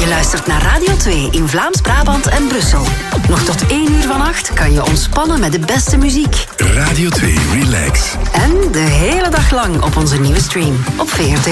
luistert naar Radio 2 in Vlaams-Brabant en Brussel. Nog tot 1 uur vannacht kan je ontspannen met de beste muziek. Radio 2 Relax. En de hele dag lang op onze nieuwe stream op VRT.